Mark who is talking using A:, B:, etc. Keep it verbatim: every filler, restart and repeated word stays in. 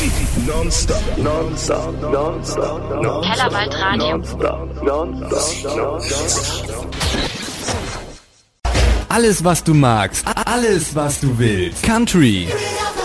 A: Non-stop, non-stop, non-stop, non-stop.
B: Kellerwald-Radio.
A: Non-stop, non-stop, non-stop.
C: Alles, was du magst. Alles, was du willst. Country,